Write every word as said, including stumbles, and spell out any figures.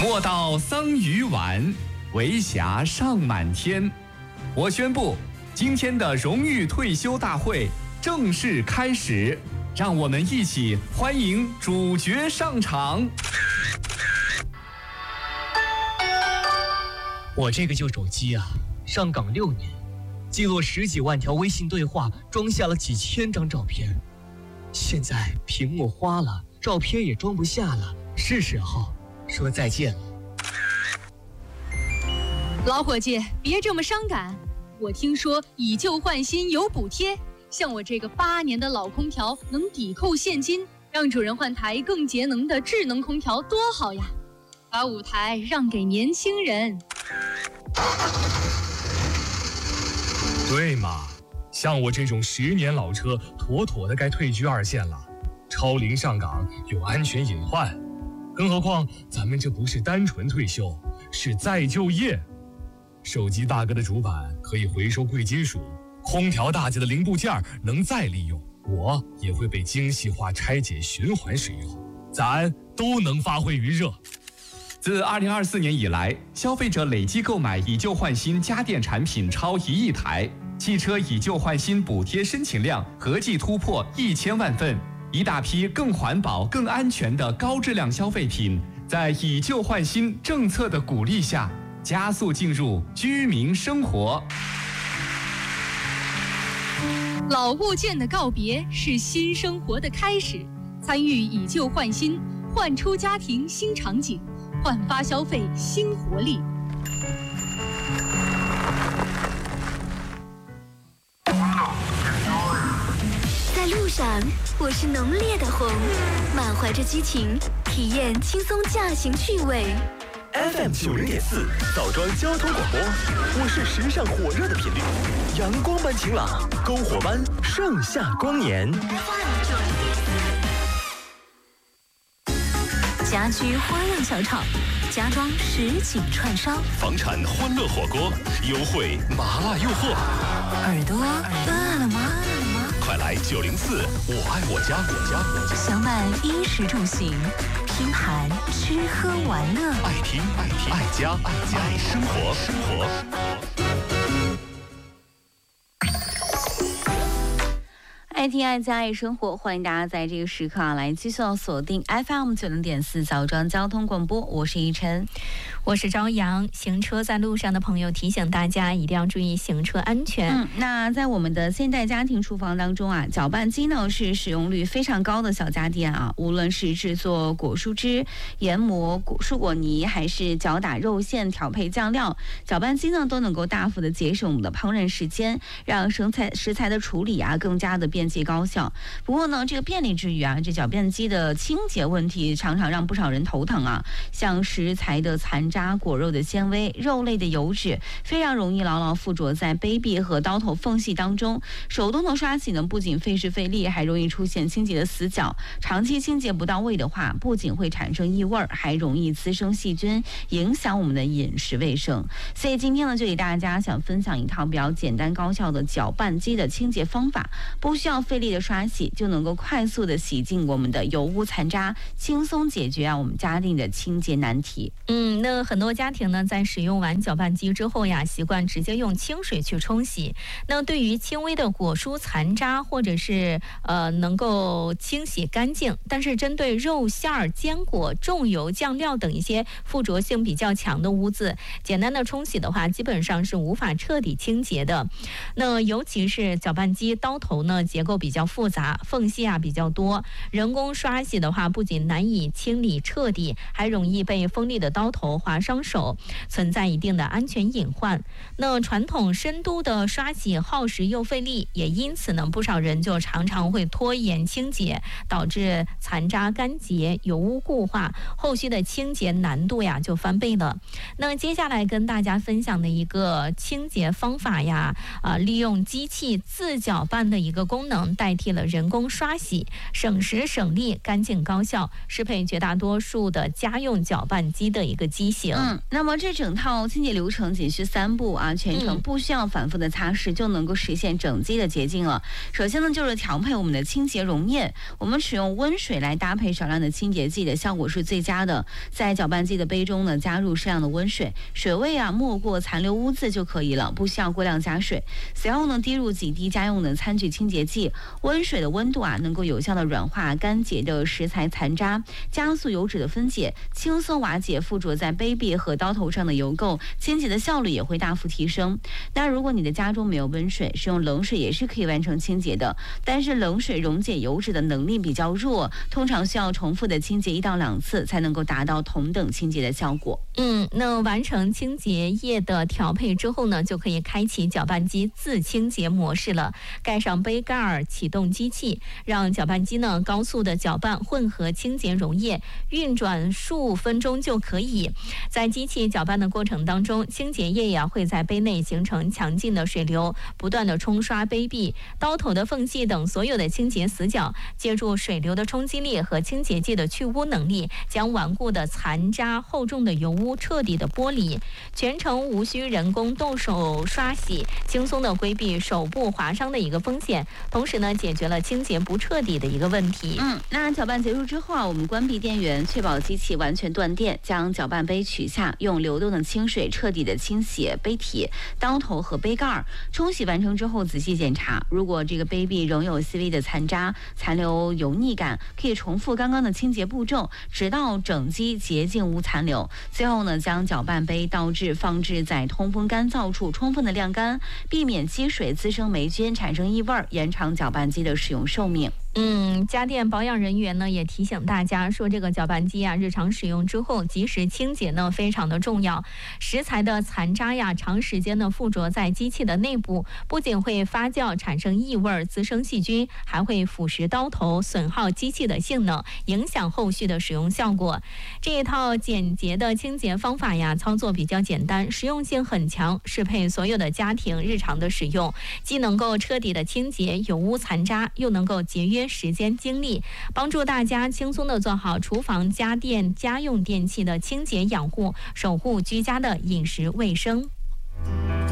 莫道桑榆晚，为霞尚满天。我宣布，今天的荣誉退休大会正式开始，让我们一起欢迎主角上场。 我这个旧手机啊，上岗六年，记录十几万条微信对话，装下了几千张照片。现在屏幕花了，照片也装不下了，是时候说再见了。 老伙计，别这么伤感。我听说以旧换新有补贴，像我这个八年的老空调能抵扣现金，让主人换台更节能的智能空调多好呀！把舞台让给年轻人。 对嘛，像我这种十年老车，妥妥的该退居二线了。超龄上岗有安全隐患，更何况咱们这不是单纯退休，是再就业。手机大哥的主板可以回收贵金属，空调大姐的零部件能再利用，我也会被精细化拆解循环使用，咱都能发挥余热。 自二零二四年以来，消费者累计购买以旧换新家电产品超一亿台，汽车以旧换新补贴申请量合计突破一千万份，一大批更环保、更安全的高质量消费品，在以旧换新政策的鼓励下，加速进入居民生活。 老物件的告别是新生活的开始，参与以旧换新，焕出家庭新场景，焕发消费新活力。 在路上，我是浓烈的红，满怀着激情，体验轻松驾行趣味。 F M 九零点四枣庄交通广播，我是时尚火热的频率，阳光般晴朗，篝火般盛夏光年。 家居花样小炒，家装实景串烧， 房产欢乐火锅，优惠麻辣诱惑。 耳朵饿了吗？ 快来九零四，我爱我家，我家我家。 享满衣食住行，拼盘吃喝玩乐， 爱听爱听爱家爱家爱生活生活。 爱听爱家爱生活，欢迎大家在这个时刻啊来继续要锁定 F M 九零点四枣庄交通广播，我是依晨， 我是朝阳。行车在路上的朋友提醒大家一定要注意行车安全。 嗯，那在我们的现代家庭厨房当中啊，搅拌机呢是使用率非常高的小家电啊，无论是制作果蔬汁、研磨果蔬果泥，还是搅打肉馅、调配酱料，搅拌机呢都能够大幅的节省我们的烹饪时间，让食材食材的处理啊更加的便捷高效。不过呢，这个便利之余啊，这搅拌机的清洁问题常常让不少人头疼啊。像食材的残渣、果肉的纤维、肉类的油脂，非常容易牢牢附着在杯壁和刀头缝隙当中。手动的刷洗呢，不仅费时费力，还容易出现清洁的死角。长期清洁不到位的话，不仅会产生异味，还容易滋生细菌，影响我们的饮食卫生。所以今天呢，就给大家想分享一套比较简单高效的搅拌机的清洁方法，不需要费力的刷洗，就能够快速的洗净我们的油污残渣，轻松解决啊我们家庭的清洁难题。 嗯，那很多家庭呢，在使用完搅拌机之后呀，习惯直接用清水去冲洗。那对于轻微的果蔬残渣，或者是呃能够清洗干净，但是针对肉馅儿、坚果、重油、酱料等一些附着性比较强的污渍，简单的冲洗的话，基本上是无法彻底清洁的。那尤其是搅拌机刀头呢，结构比较复杂，缝隙啊比较多，人工刷洗的话，不仅难以清理彻底，还容易被锋利的刀头划伤手，存在一定的安全隐患。那传统深度的刷洗耗时又费力，也因此呢，不少人就常常会拖延清洁，导致残渣干结、油污固化，后续的清洁难度呀就翻倍了。那接下来跟大家分享的一个清洁方法呀，啊、呃，利用机器自搅拌的一个功能。 能代替了人工刷洗，省时省力，干净高效，适配绝大多数的家用搅拌机的一个机型。 嗯，那么这整套清洁流程仅需三步啊，全程不需要反复的擦拭，就能够实现整机的洁净了。首先呢，就是调配我们的清洁溶液，我们使用温水来搭配少量的清洁剂的效果是最佳的。在搅拌机的杯中呢，加入适量的温水，水位啊没过残留污渍就可以了，不需要过量加水。随后呢，滴入几滴家用的餐具清洁剂，温水的温度啊能够有效的软化干结的食材残渣，加速油脂的分解，轻松瓦解附着在杯壁和刀头上的油垢，清洁的效率也会大幅提升。那如果你的家中没有温水，使用冷水也是可以完成清洁的，但是冷水溶解油脂的能力比较弱，通常需要重复的清洁一到两次才能够达到同等清洁的效果。 嗯，那完成清洁液的调配之后呢，就可以开启搅拌机自清洁模式了。盖上杯盖儿，启动机器，让搅拌机呢高速的搅拌混合清洁溶液，运转数分钟就可以。在机器搅拌的过程当中，清洁液呀会在杯内形成强劲的水流，不断的冲刷杯壁、刀头的缝隙等所有的清洁死角，借助水流的冲击力和清洁剂的去污能力，将顽固的残渣、厚重的油污彻底的剥离，全程无需人工动手刷洗，轻松的规避手部划伤的一个风险，同时呢，解决了清洁不彻底的一个问题。 嗯，那搅拌结束之后啊，我们关闭电源，确保机器完全断电，将搅拌杯取下，用流动的清水彻底的清洗杯体、刀头和杯盖。冲洗完成之后，仔细检查，如果这个杯壁仍有细微的残渣、残留油腻感，可以重复刚刚的清洁步骤，直到整机洁净无残留。最后呢，将搅拌杯倒置放置在通风干燥处，充分的晾干，避免积水滋生霉菌，产生异味，延长搅拌机的使用寿命。 嗯，家电保养人员呢也提醒大家说，这个搅拌机啊，日常使用之后及时清洁呢非常的重要。食材的残渣呀，长时间的附着在机器的内部，不仅会发酵产生异味、滋生细菌，还会腐蚀刀头，损耗机器的性能，影响后续的使用效果。这一套简洁的清洁方法呀，操作比较简单，实用性很强，适配所有的家庭日常的使用，既能够彻底的清洁油污残渣，又能够节约时间精力，帮助大家轻松的做好厨房家电家用电器的清洁养护，守护居家的饮食卫生。